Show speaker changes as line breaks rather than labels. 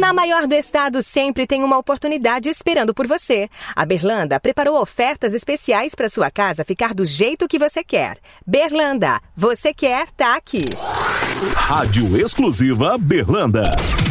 Na maior do estado sempre tem uma oportunidade esperando por você. A Berlanda preparou ofertas especiais para sua casa ficar do jeito que você quer. Berlanda, você quer, tá aqui.
Rádio exclusiva Berlanda.